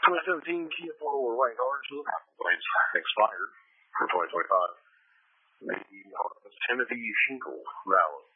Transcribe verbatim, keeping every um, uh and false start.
twenty seventeen Kia four-door white cars expired for twenty twenty-five. The Honda Timothy Shingle Rally.